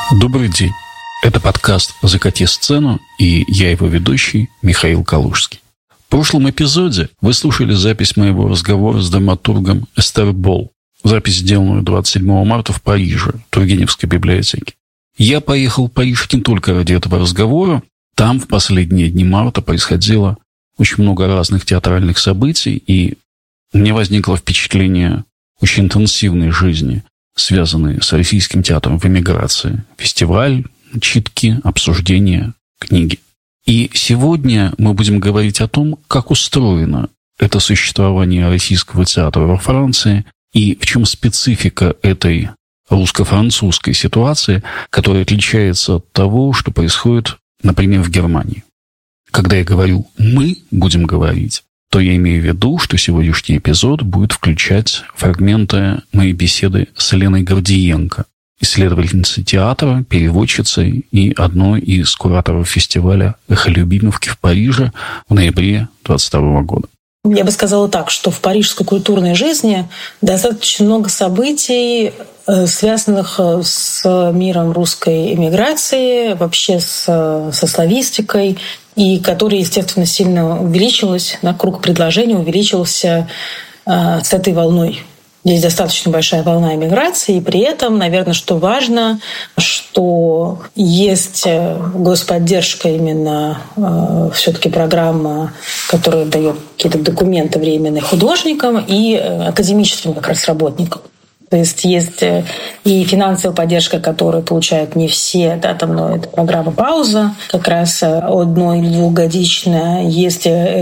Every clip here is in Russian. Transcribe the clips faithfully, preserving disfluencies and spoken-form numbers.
Добрый день. Это подкаст «Закати сцену», и я его ведущий Михаил Калужский. В прошлом эпизоде вы слушали запись моего разговора с драматургом Эстер Болл. Запись, сделанную двадцать седьмого марта в Париже, в Тургеневской библиотеке. Я поехал в Париж не только ради этого разговора. Там в последние дни марта происходило очень много разных театральных событий, и у меня возникло впечатление очень интенсивной жизни, связанной с российским театром в эмиграции. Фестиваль, читки, обсуждения, книги. И сегодня мы будем говорить о том, как устроено это существование российского театра во Франции и в чем специфика этой русско-французской ситуации, которая отличается от того, что происходит, например, в Германии. Когда я говорю «мы будем говорить», то я имею в виду, что сегодняшний эпизод будет включать фрагменты моей беседы с Леной Гордиенко, исследовательницей театра, переводчицей и одной из кураторов фестиваля «Эхо Любимовки» в Париже в ноябре двадцать второго года. Я бы сказала так, что в парижской культурной жизни достаточно много событий, связанных с миром русской эмиграции, вообще с, со славистикой, и которая, естественно, сильно увеличилась, да, круг предложений увеличился э, с этой волной. Здесь достаточно большая волна эмиграции, и при этом, наверное, что важно, что есть господдержка, именно э, все-таки программа, которая дает какие-то документы временные художникам и академическим как раз работникам. То есть есть и финансовая поддержка, которую получают не все, да, там, но это программа «Пауза», как раз одно- или двухгодичная. Есть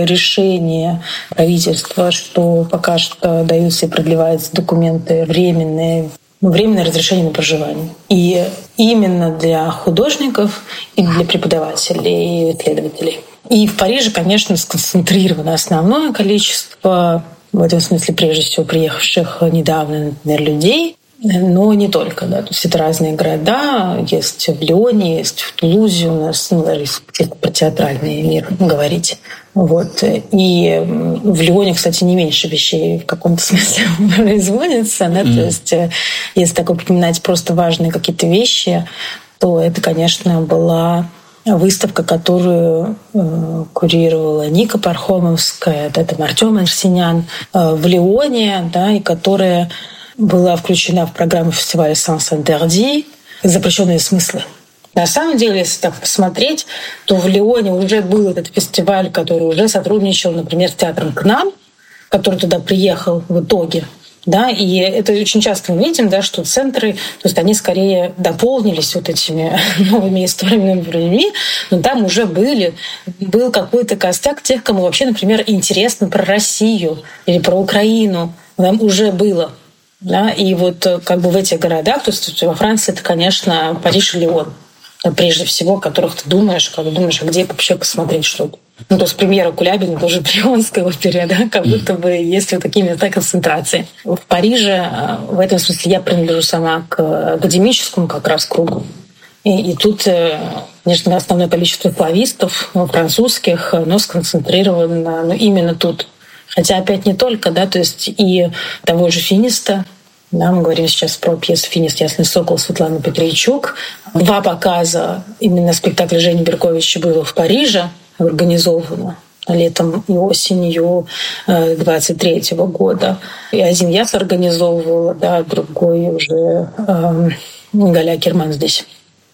решение правительства, что пока что даются и продлеваются документы временные, временное разрешение на проживание. И именно для художников и для преподавателей и исследователей. И в Париже, конечно, сконцентрировано основное количество, в этом смысле, прежде всего, приехавших недавно, например, людей, но не только. Да. То есть это разные города. Есть в Лионе, есть в Тулузе у нас, ну, даже если про театральный мир говорить. Вот. И в Лионе, кстати, не меньше вещей в каком-то смысле производится. Да. Mm. То есть если так упоминать просто важные какие-то вещи, то это, конечно, была выставка, которую э, курировала Ника Пархомовская, да, там Артём Арсенян э, в Лионе, да, и которая была включена в программу фестиваля «Санс-Интерди» «Запрещенные смыслы». На самом деле, если так посмотреть, то в Лионе уже был этот фестиваль, который уже сотрудничал, например, с театром «К нам», который туда приехал в итоге. Да, и это очень часто мы видим, да, что центры, то есть они скорее дополнились вот этими новыми историями, людьми, но там уже были, был какой-то костяк тех, кому вообще, например, интересно про Россию или про Украину. Там уже было. Да, и вот как бы в этих городах, то есть во Франции это, конечно, Париж и Лион, прежде всего, о которых ты думаешь, когда думаешь, а где вообще посмотреть что-то. Ну, то есть премьера Кулябина тоже при Лионской опере, да, как будто бы есть вот такие места концентрации. В Париже, в этом смысле, я принадлежу сама к академическому как раз кругу. И, и тут, конечно, основное количество славистов французских, но сконцентрировано ну, именно тут. Хотя опять не только, да, то есть и того же Финиста. Да, мы говорим сейчас про пьесу «Финист. Ясный сокол» Светланы Петрийчук. Два показа именно спектакля Жени Берковича было в Париже, организовано летом и осенью двадцать третьего года. И один я организовывала, да, другой уже э, Галя Керман здесь.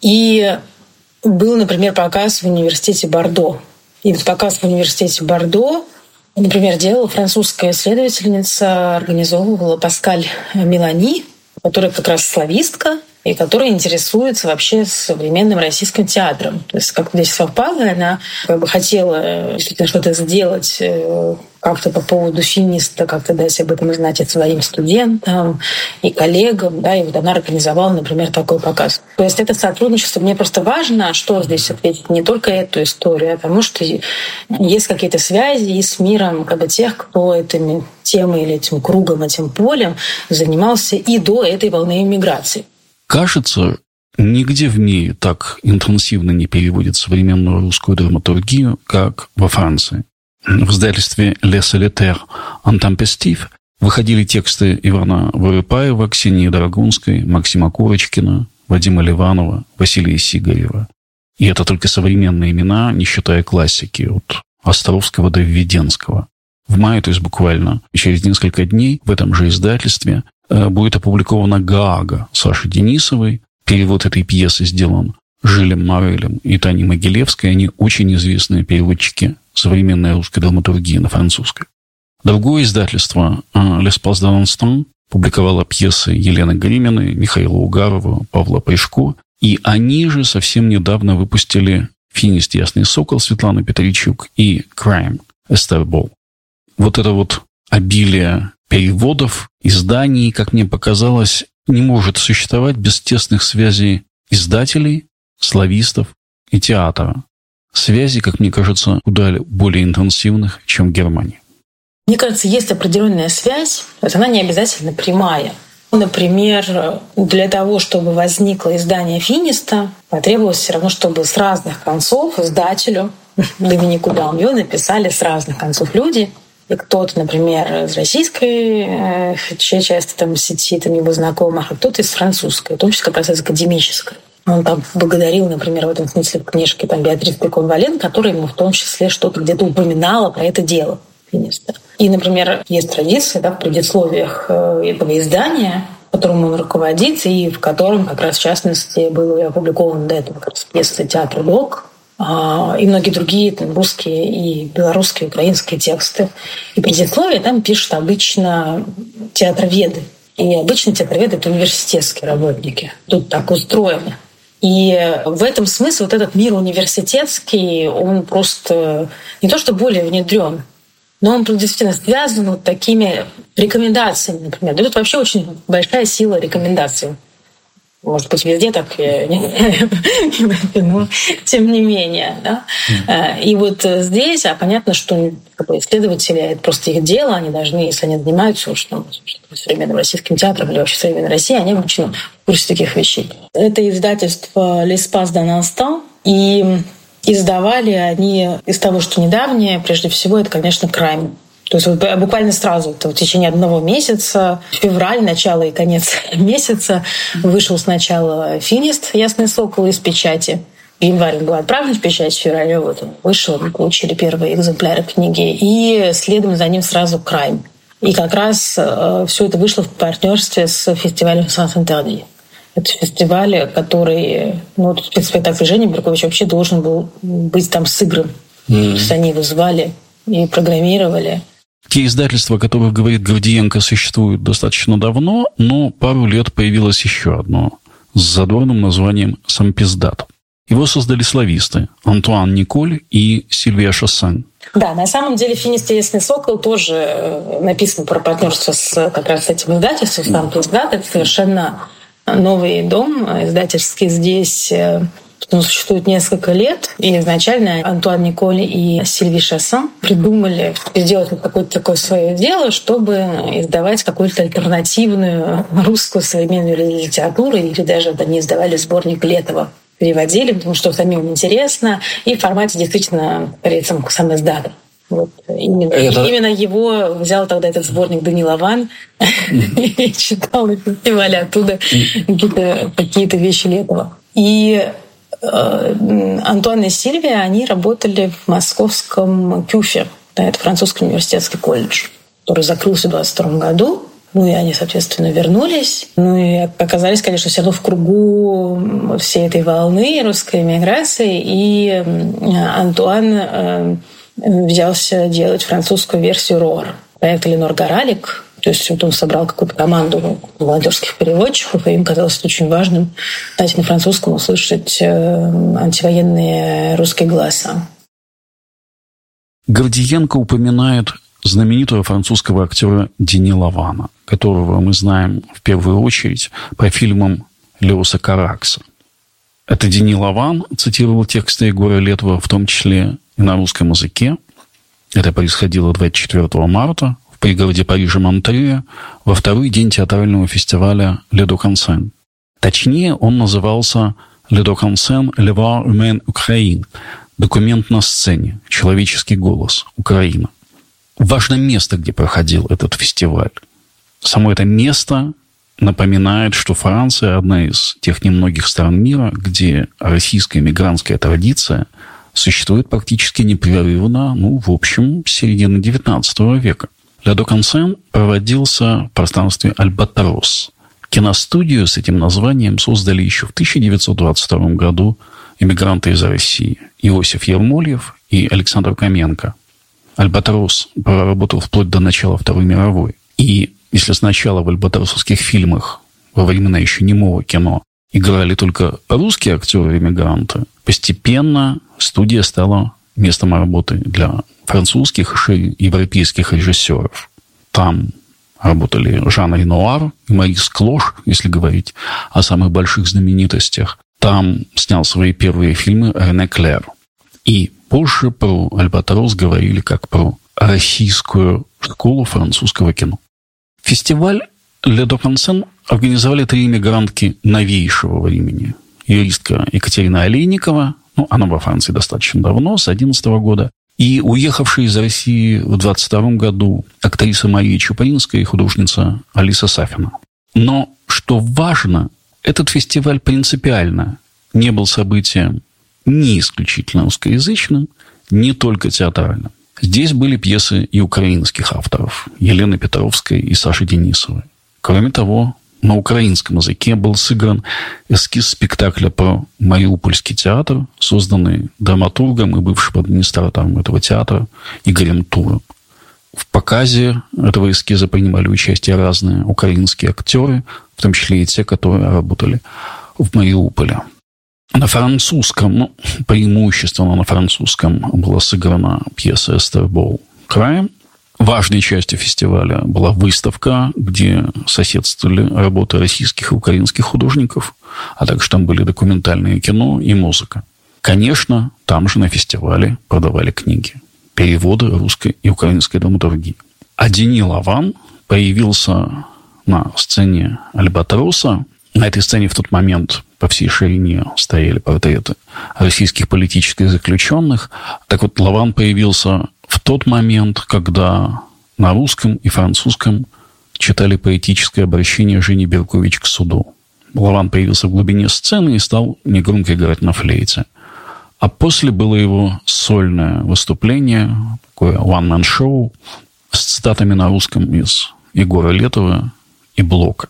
И был, например, показ в университете Бордо. И вот показ в университете Бордо, например, делала французская исследовательница, организовывала Паскаль Мелани, которая как раз славистка, и которая интересуется вообще современным российским театром. То есть как здесь совпало, она как бы хотела действительно что-то сделать как-то по поводу Финиста, как-то дать об этом знать и своим студентам, и коллегам, да, и вот она организовала, например, такой показ. То есть это сотрудничество, мне просто важно, что здесь ответить, не только эту историю, а потому что есть какие-то связи и с миром как бы тех, кто этими темой или этим кругом, этим полем занимался и до этой волны иммиграции. Кажется, нигде в мире так интенсивно не переводят современную русскую драматургию, как во Франции. В издательстве «Le Solitaire Intempestif» выходили тексты Ивана Воропаева, Ксении Драгунской, Максима Курочкина, Вадима Ливанова, Василия Сигарева. И это только современные имена, не считая классики, от Островского до Введенского. В мае, то есть буквально через несколько дней, в этом же издательстве будет опубликована «Гаага» Саши Денисовой. Перевод этой пьесы сделан Жилем Морелем и Таней Могилевской. Они очень известные переводчики современной русской драматургии на французской. Другое издательство «L'Espace d'un instant» публиковало пьесы Елены Гриминой, Михаила Угарова, Павла Пришко. И они же совсем недавно выпустили «Финист. Ясный сокол» Светланы Петричук и «Crime» Эстер Болл. Вот это вот обилие переводов, изданий, как мне показалось, не может существовать без тесных связей издателей, славистов и театра. Связи, как мне кажется, куда более интенсивных, чем в Германии. Мне кажется, есть определенная связь, но она не обязательно прямая. Например, для того, чтобы возникло издание «Финиста», потребовалось все равно, чтобы с разных концов издателю Доминику Далмьё написали с разных концов люди. И кто-то, например, из российской э, части там, сети, там, его знакомых, а кто-то из французской, в том числе как раз из академической. Он там благодарил, например, в этом смысле в книжке там, Беатрис Пекон-Вален, которая ему в том числе что-то где-то упоминала про это дело. И, например, есть традиция да, в предисловиях этого издания, которым он руководит, и в котором как раз, в частности, было опубликовано до этого как раз пьеса «Театр Блок», и многие другие там, русские и белорусские, украинские тексты. И предисловие там пишут обычно театроведы. И обычно театроведы — это университетские работники. Тут так устроено. И в этом смысле вот этот мир университетский, он просто не то что более внедрен, но он действительно связан вот такими рекомендациями, например. Да тут вообще очень большая сила рекомендаций. Может быть, везде так, но тем не менее. Да? И вот здесь, а понятно, что как бы, исследователи, это просто их дело, они должны, если они занимаются уж там, современным российским театром или вообще современной России, они обычно в курсе таких вещей. Это издательство «L'Espace d'un instant», и издавали они из того, что недавнее, прежде всего, это, конечно, «Crime». То есть вот буквально сразу, в течение одного месяца, февраль, начало и конец месяца, вышел сначала «Финист. Ясный сокол» из печати. В январе он был отправлен в печать, в феврале вот он вышел, мы получили первые экземпляры книги. И следом за ним сразу «Crime». И как раз э, все это вышло в партнерстве с фестивалем «Санс-Интерди». Это фестиваль, который, ну, спектакль Жени Беркович вообще должен был быть там сыгран. Mm-hmm. То есть они его звали и программировали. Те издательства, о которых говорит Гордиенко, существуют достаточно давно, но пару лет появилось еще одно с задорным названием «Сампиздат». Его создали слависты Антуан Николь и Сильвия Шоссен. Да, на самом деле «Финист. Ясный сокол» тоже написано про партнерство с как раз этим издательством «Сампиздат». Это совершенно новый дом издательский здесь. Он существует несколько лет, и изначально Антуан Николь и Сильви Шоссен придумали сделать какое-то такое свое дело, чтобы издавать какую-то альтернативную русскую современную литературу, или даже они издавали сборник Летова, переводили, потому что самим интересно, и в формате действительно, сам, сам издат. Вот. Именно, это... именно его взял тогда этот сборник Дани Лаван и читал на фестивале оттуда какие-то, какие-то вещи Летова. И Антуан и Сильвия, они работали в московском КЮФе, да, это французский университетский колледж, который закрылся в двадцать втором году. Ну и они, соответственно, вернулись. Ну и оказались, конечно, все равно в кругу всей этой волны русской эмиграции. И Антуан взялся делать французскую версию РОР, проект Ленор Горалик. То есть вот он собрал какую-то команду молодежских переводчиков, и им казалось очень важным дать на французском услышать антивоенные русские голоса. Гордиенко упоминает знаменитого французского актера Дени Лавана, которого мы знаем в первую очередь по фильмам Леоса Каракса. Это Дени Лаван цитировал тексты Егора Летова, в том числе и на русском языке. Это происходило двадцать четвёртого марта в пригороде Парижа Монтрeux во второй день театрального фестиваля «Le Dos Cansins». Точнее, он назывался «Le Dos Cansins, Le Voix Humaine Ukraine» – «Документ на сцене. Человеческий голос. Украина». Важное место, где проходил этот фестиваль. Само это место напоминает, что Франция одна из тех немногих стран мира, где российская мигрантская традиция существует практически непрерывно, ну, в общем, с середины девятнадцатого века. «Le Deux Cancins» проводился в пространстве «Альбатрос». Киностудию с этим названием создали еще в тысяча девятьсот двадцать втором году эмигранты из России Иосиф Ермольев и Александр Каменко. «Альбатрос» проработал вплоть до начала Второй мировой. И если сначала в альбатросовских фильмах во времена еще немого кино играли только русские актеры-эмигранты, постепенно студия стала местом работы для французских и европейских режиссеров. Там работали Жан Ренуар и Марис Клош, если говорить о самых больших знаменитостях. Там снял свои первые фильмы Рене Клер. И позже про «Альбатрос» говорили как про российскую школу французского кино. Фестиваль «Le Deux Cancins» организовали три иммигрантки новейшего времени. Юристка Екатерина Олейникова, ну, она во Франции достаточно давно, с одиннадцатого года, и уехавшая из России в двадцать втором году актриса Мария Чупринская и художница Алиса Сафина. Но, что важно, этот фестиваль принципиально не был событием ни исключительно русскоязычным, не только театральным. Здесь были пьесы и украинских авторов Елены Петровской и Саши Денисовой. Кроме того, на украинском языке был сыгран эскиз спектакля про Мариупольский театр, созданный драматургом и бывшим администратором этого театра Игорем Туром. В показе этого эскиза принимали участие разные украинские актеры, в том числе и те, которые работали в Мариуполе. На французском, ну, преимущественно на французском, была сыграна пьеса «Эстер Бол Крайм». Важной частью фестиваля была выставка, где соседствовали работы российских и украинских художников, а также там были документальное кино и музыка. Конечно, там же на фестивале продавали книги, переводы русской и украинской драматургии. А Дени Лаван появился на сцене «Альбатроса». На этой сцене в тот момент по всей ширине стояли портреты российских политических заключенных. Так вот, Лаван появился в тот момент, когда на русском и французском читали поэтическое обращение Жени Беркович к суду. Лаван появился в глубине сцены и стал негромко играть на флейте. А после было его сольное выступление, такое one-man-шоу с цитатами на русском из Егора Летова и Блока.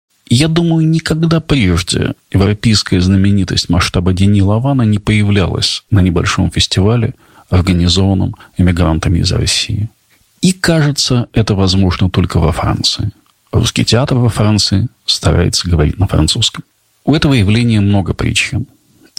Я думаю, никогда прежде европейская знаменитость масштаба Дени Лавана не появлялась на небольшом фестивале, организованном эмигрантами из России. И, кажется, это возможно только во Франции. Русский театр во Франции старается говорить на французском. У этого явления много причин.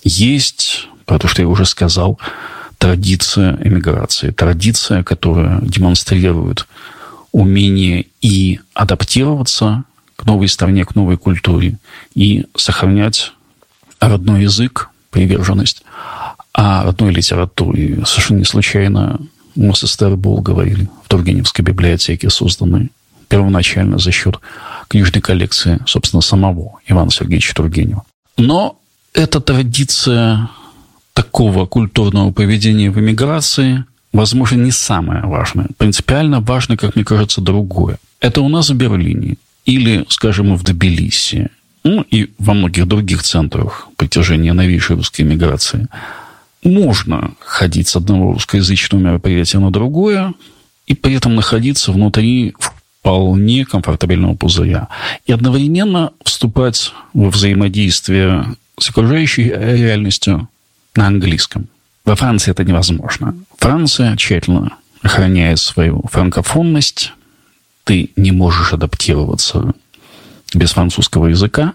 Есть, про то, что я уже сказал, традиция эмиграции. Традиция, которая демонстрирует умение и адаптироваться к новой стране, к новой культуре, и сохранять родной язык, приверженность, а родной литературе. Совершенно не случайно мы с Эстер Бол говорили в Тургеневской библиотеке, созданной первоначально за счет книжной коллекции, собственно, самого Ивана Сергеевича Тургенева. Но эта традиция такого культурного поведения в эмиграции, возможно, не самое важное. Принципиально важно, как мне кажется, другое. Это у нас в Берлине или, скажем, в Тбилиси, ну и во многих других центрах притяжения новейшей русской эмиграции можно ходить с одного русскоязычного мероприятия на другое и при этом находиться внутри вполне комфортабельного пузыря и одновременно вступать во взаимодействие с окружающей реальностью на английском. Во Франции это невозможно. Франция тщательно охраняет свою франкофонность. Ты не можешь адаптироваться без французского языка.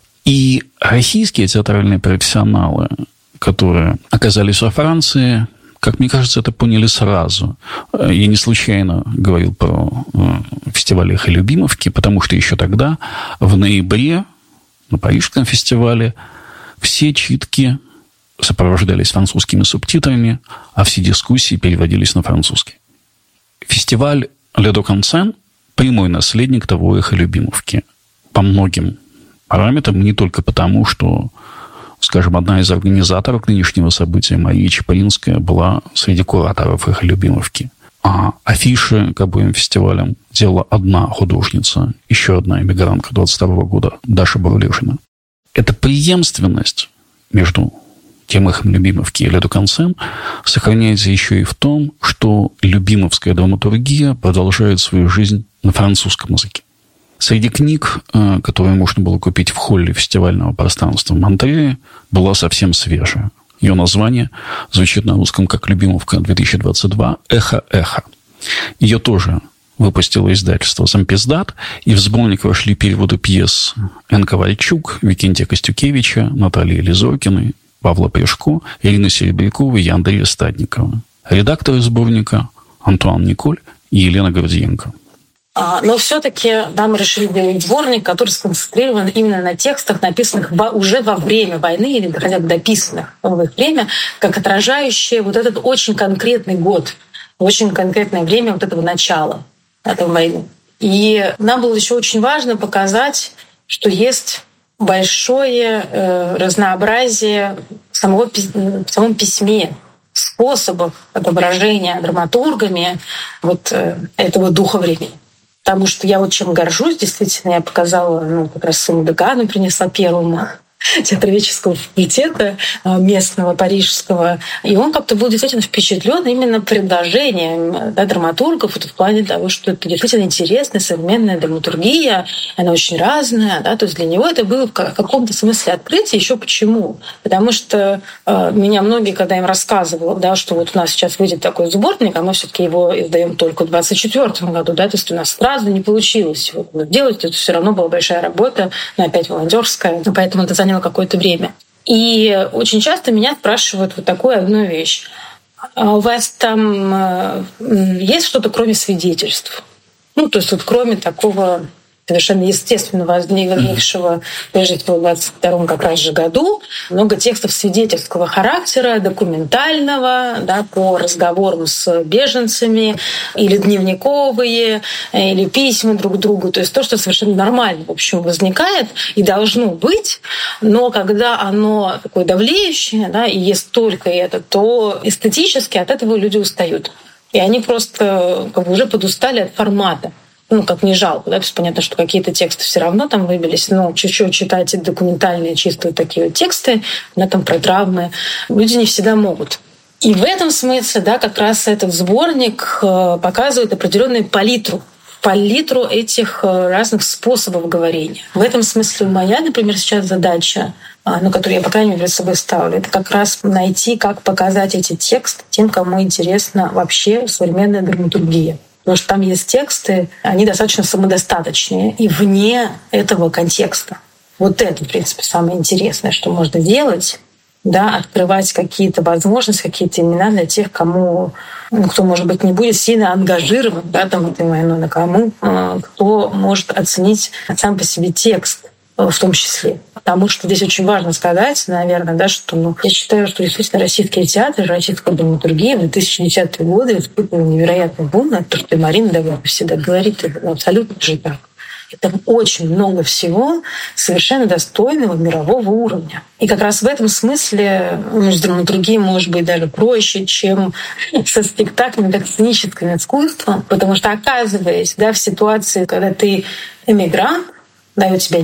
И российские театральные профессионалы, которые оказались во Франции, как мне кажется, это поняли сразу. Я не случайно говорил про фестиваль «Эхо Любимовки», потому что еще тогда, в ноябре, на Парижском фестивале, все читки сопровождались французскими субтитрами, а все дискуссии переводились на французский. Фестиваль «Le Deux Cancins» – прямой наследник того «Эхо Любимовки» по многим параметрам, не только потому, что, скажем, одна из организаторов нынешнего события, Мария Чупринская, была среди кураторов «Эхо Любимовки». А афиши к обоим фестивалям делала одна художница, еще одна эмигрантка двадцать второго года, Даша Бурлишина. Эта преемственность между тем их Любимовки и Леду Концен сохраняется еще и в том, что любимовская драматургия продолжает свою жизнь на французском языке. Среди книг, которые можно было купить в холле фестивального пространства в Монтрее, была совсем свежая. Ее название звучит на русском как «Любимовка две тысячи двадцать два. Эхо-эхо». Ее тоже выпустило издательство «Сампиздат», и в сборник вошли переводы пьес Н. Ковальчук, Викентия Костюкевича, Натальи Лизокиной, Павла Пришко, Ирины Серебряковой и Андрея Стадникова. Редакторы сборника Антуан Николь и Елена Гордиенко. Но все-таки нам решили делать сборник, который сконцентрирован именно на текстах, написанных уже во время войны или хотя бы дописанных в их время, как отражающие вот этот очень конкретный год, очень конкретное время вот этого начала этой войны. И нам было еще очень важно показать, что есть большое э, разнообразие самого, в самом письме, способов отображения драматургами вот э, этого духа времени. Потому что я вот чем горжусь, действительно, я показала, ну, как раз сыну Дегану принесла первому театроведческого факультета местного, парижского. И он как-то был действительно впечатлен именно предложением, да, драматургов вот в плане того, что это действительно интересная современная драматургия, она очень разная. Да, то есть для него это было в каком-то смысле открытие. Еще почему? Потому что э, меня многие, когда им рассказывала, да, что вот у нас сейчас выйдет такой сборник, а мы все-таки его издаем только в двадцать четвёртом году, да, то есть у нас сразу не получилось его делать, это все равно была большая работа, но опять волонтерская, поэтому это заняло какое-то время. И очень часто меня спрашивают вот такую одну вещь. А у вас там есть что-то кроме свидетельств? Ну, то есть вот кроме такого совершенно естественно возникшего, прежде всего, в двадцать втором как раз же году, много текстов свидетельского характера, документального, да, по разговорам с беженцами, или дневниковые, или письма друг другу. То есть то, что совершенно нормально, в общем, возникает и должно быть, но когда оно такое давлеющее, да, и есть только это, то эстетически от этого люди устают. И они просто как бы уже подустали от формата. Ну, как не жалко, да, то есть понятно, что какие-то тексты все равно там выбились, но чуть-чуть читать документальные чисто вот такие вот тексты, да, там про травмы, люди не всегда могут. И в этом смысле, да, как раз этот сборник показывает определенную палитру, палитру этих разных способов говорения. В этом смысле моя, например, сейчас задача, ну, которую я, по крайней мере, перед собой ставлю, это как раз найти, как показать эти тексты тем, кому интересна вообще современная драматургия. Потому что там есть тексты, они достаточно самодостаточные и вне этого контекста. Вот это, в принципе, самое интересное, что можно делать, да, открывать какие-то возможности, какие-то имена для тех, кому, ну, кто, может быть, не будет сильно ангажирован, да, там, этой войной, на кому, кто может оценить сам по себе текст в том числе. Потому что здесь очень важно сказать, наверное, да, что, ну, я считаю, что действительно российские театры, российская драматургия в две тысячи десятые годы испытывали невероятный бум. Это то, что и Марина Давыдова всегда говорит, это абсолютно же так. Это очень много всего совершенно достойного мирового уровня. И как раз в этом смысле, ну, с драматургией может быть даже проще, чем со спектаклями, как сценическим искусством, потому что, оказываясь, да, в ситуации, когда ты эмигрант, да, у тебя